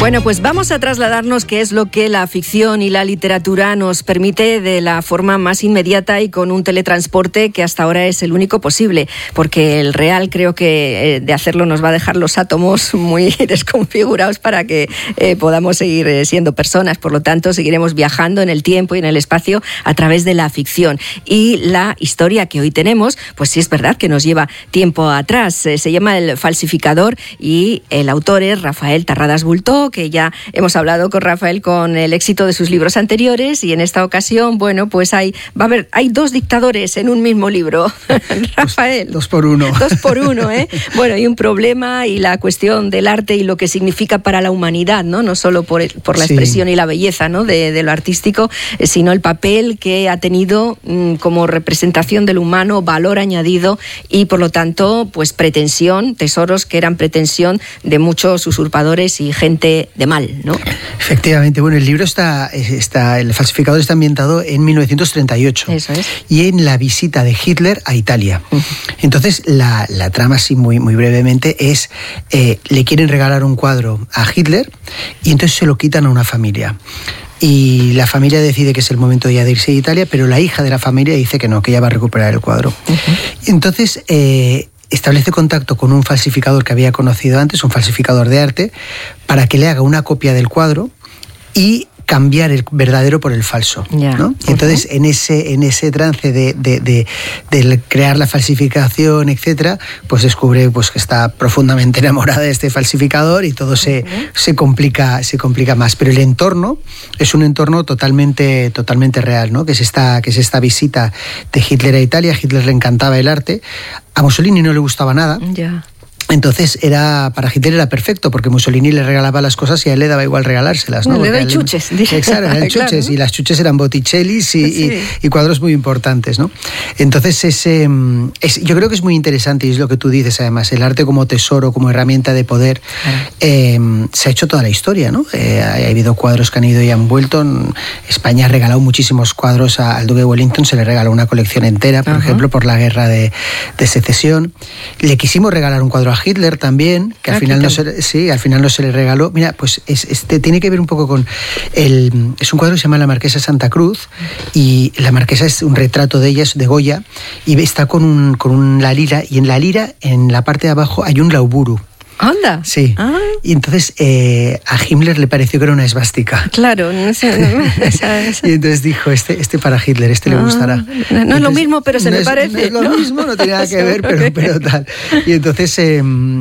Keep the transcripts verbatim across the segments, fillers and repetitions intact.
Bueno, pues vamos a trasladarnos qué es lo que la ficción y la literatura nos permite de la forma más inmediata y con un teletransporte que hasta ahora es el único posible, porque el real creo que eh, de hacerlo nos va a dejar los átomos muy desconfigurados para que eh, podamos seguir eh, siendo personas. Por lo tanto, seguiremos viajando en el tiempo y en el espacio a través de la ficción. Y la historia que hoy tenemos, pues sí es verdad que nos lleva tiempo atrás. Eh, se llama El falsificador y el autor es Rafael Tarradas Bultó, que ya hemos hablado con Rafael con el éxito de sus libros anteriores, y en esta ocasión, bueno, pues hay va a haber hay dos dictadores en un mismo libro. Rafael. Dos, dos por uno. Dos por uno, ¿eh? Bueno, y un problema y la cuestión del arte y lo que significa para la humanidad, ¿no? No solo por, por la expresión sí. y la belleza, ¿no? de, de lo artístico, sino el papel que ha tenido mmm, como representación del humano, valor añadido y, por lo tanto, pues pretensión, tesoros que eran pretensión de muchos usurpadores y gente de mal, ¿no? Efectivamente. Bueno, el libro está, está el falsificador está ambientado en mil novecientos treinta y ocho. Eso es. Y en la visita de Hitler a Italia. Uh-huh. Entonces, la, la trama, así muy, muy brevemente, es eh, le quieren regalar un cuadro a Hitler y entonces se lo quitan a una familia. Y la familia decide que es el momento ya de irse a Italia, pero la hija de la familia dice que no, que ella va a recuperar el cuadro. Uh-huh. Entonces, eh, establece contacto con un falsificador que había conocido antes, un falsificador de arte, para que le haga una copia del cuadro y cambiar el verdadero por el falso, yeah. ¿no? Y entonces uh-huh. en ese en ese trance de, de, de, de crear la falsificación, etcétera, pues descubre pues que está profundamente enamorada de este falsificador y todo uh-huh. se, se complica se complica más. Pero el entorno es un entorno totalmente totalmente real, ¿no? Que es esta que es esta visita de Hitler a Italia. A Hitler le encantaba el arte, a Mussolini no le gustaba nada. Ya. Yeah. Entonces era para Hitler era perfecto, porque Mussolini le regalaba las cosas y a él le daba igual regalárselas, ¿no? Le doy chuches. Exacto, eran chuches, claro, ¿no? Y las chuches eran Botticellis y, sí. y, y cuadros muy importantes, ¿no? Entonces ese, es, yo creo que es muy interesante, y es lo que tú dices además, el arte como tesoro, como herramienta de poder, claro. eh, se ha hecho toda la historia, ¿no? Eh, ha habido cuadros que han ido y han vuelto. España ha regalado muchísimos cuadros al duque de Wellington, se le regaló una colección entera, por uh-huh. ejemplo, por la guerra de, de secesión. Le quisimos regalar un cuadro a Hitler también, que al final no se, sí, al final no se le regaló. Mira, pues es, este tiene que ver un poco con el es un cuadro que se llama La Marquesa Santa Cruz, y la marquesa es un retrato de ella, es de Goya, y está con un con una lira, y en la lira, en la parte de abajo, hay un lauburu. Anda. Sí. Ah. Y entonces eh, a Himmler le pareció que era una esvástica. Claro. No sé, no, esa, esa. Y entonces dijo, este, este para Hitler, este ah, le gustará. No, no entonces, es lo mismo, pero se no me es, parece. No es lo ¿no? mismo, no tiene nada que ver, pero, pero tal. Y entonces eh,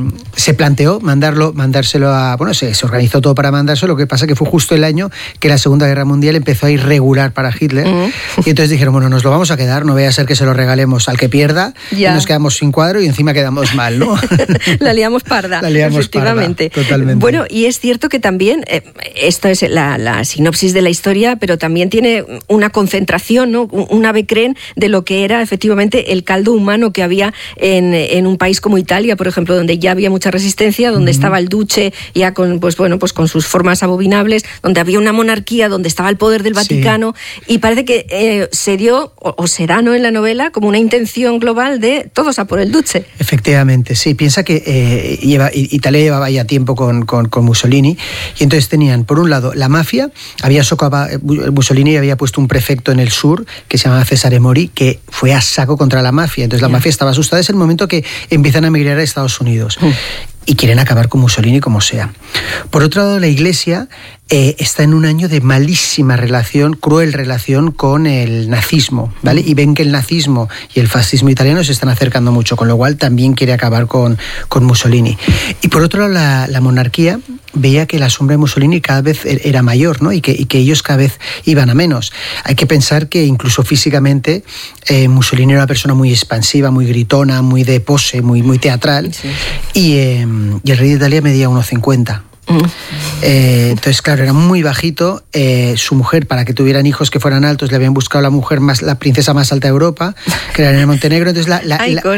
se planteó mandarlo, mandárselo a... Bueno, se, se organizó todo para mandárselo, lo que pasa que fue justo el año que la Segunda Guerra Mundial empezó a ir regular para Hitler. Uh-huh. Y entonces dijeron, bueno, nos lo vamos a quedar, no vaya a ser que se lo regalemos al que pierda, ya. Y nos quedamos sin cuadro y encima quedamos mal, ¿no? La liamos parda. La liamos parda. Totalmente. Bueno, y es cierto que también, eh, esto es la, la sinopsis de la historia, pero también tiene una concentración, ¿no? Una becrén de lo que era efectivamente el caldo humano que había en, en un país como Italia, por ejemplo, donde ya había mucha resistencia, donde uh-huh. estaba el duce ya con, pues bueno, pues con sus formas abominables, donde había una monarquía, donde estaba el poder del Vaticano, sí. Y parece que eh, se dio, o, o será, ¿no?, en la novela, como una intención global de todos a por el duce. Efectivamente, sí. Piensa que eh, lleva, Italia llevaba ya tiempo con, con, con Mussolini, y entonces tenían, por un lado, la mafia, había socava, Mussolini había puesto un prefecto en el sur que se llamaba Cesare Mori, que fue a saco contra la mafia, entonces la yeah. mafia estaba asustada. Es el momento que empiezan a emigrar a Estados Unidos. Mm. Y quieren acabar con Mussolini como sea. Por otro lado, la Iglesia eh, está en un año de malísima relación, cruel relación con el nazismo, ¿vale? Y ven que el nazismo y el fascismo italiano se están acercando mucho, con lo cual también quiere acabar con, con Mussolini. Y por otro lado, la, la monarquía veía que la sombra de Mussolini cada vez era mayor, ¿no? Y que, y que ellos cada vez iban a menos. Hay que pensar que incluso físicamente eh, Mussolini era una persona muy expansiva, muy gritona, muy de pose, muy, muy teatral, sí. y... Eh, y el rey de Italia medía uno cincuenta. Mm. Eh, entonces, claro, era muy bajito. Eh, su mujer, para que tuvieran hijos que fueran altos, le habían buscado la mujer más, la princesa más alta de Europa, que era en Montenegro. Entonces, la, la, la,